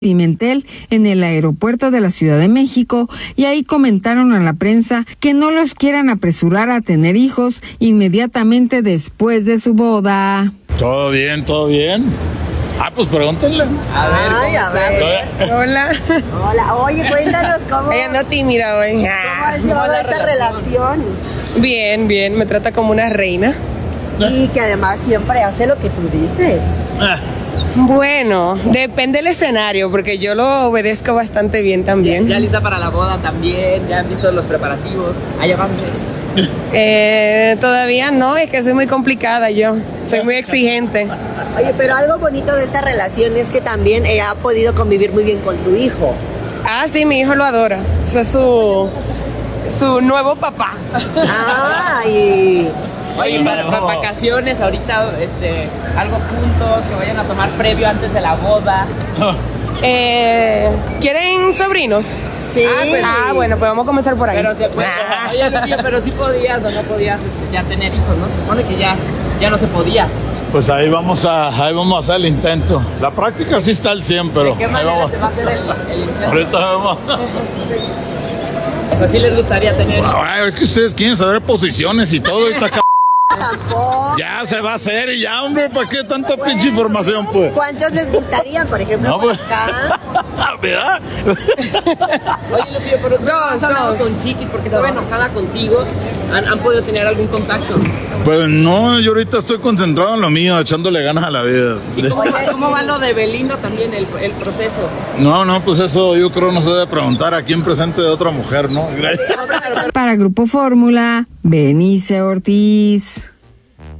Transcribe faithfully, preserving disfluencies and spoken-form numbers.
Pimentel en el aeropuerto de la Ciudad de México, y ahí comentaron a la prensa que no los quieran apresurar a tener hijos inmediatamente después de su boda. Todo bien, todo bien. Ah, pues pregúntenle. A ver, Ay, a ver. Hola. Hola, oye, cuéntanos cómo. Ella ando tímida hoy. ¿Cómo has llevado esta relación? Bien, bien, me trata como una reina. Y que además siempre hace lo que tú dices. Ah. Bueno, depende del escenario, porque yo lo obedezco bastante bien también. Ya, ya lista para la boda también, ya han visto los preparativos, hay avances. Eh, todavía no, es que soy muy complicada yo, soy muy exigente. Oye, pero algo bonito de esta relación es que también ella ha podido convivir muy bien con tu hijo. Ah, sí, mi hijo lo adora, eso es su, su nuevo papá. Ah, y... Oye, para, para vacaciones ahorita, este, algo juntos que vayan a tomar previo antes de la boda. Eh, ¿Quieren sobrinos? Sí. Ah, pues, ah, bueno, pues vamos a comenzar por ahí. Pero, se puede, oye, Lupillo, pero sí podías o no podías este, ya tener hijos, ¿no? Se supone que ya, ya no se podía. Pues ahí vamos a ahí vamos a hacer el intento. La práctica sí está al cien, pero ¿De qué ahí manera vamos. se va a hacer el, el intento? Ahorita vemos. O sea, sí les gustaría tener. Ay, es que ustedes quieren saber posiciones y todo. Ahorita Tampoco. ya se va a hacer y ya, hombre, ¿para qué tanta pinche información, pues? ¿Cuántos les gustaría, por ejemplo, No, pues. acá? ¿Verdad? Oye, Lupillo, pero tú has hablado dos. con Chiquis porque estaba enojada contigo. ¿Han, ¿Han podido tener algún contacto? Pues no, yo ahorita estoy concentrado en lo mío, echándole ganas a la vida. ¿Y cómo, cómo va lo de Belinda también, el, el proceso? No, no, pues eso yo creo no se debe preguntar aquí en presente de otra mujer, ¿no? Gracias. Para Grupo Fórmula, Benice Ortiz.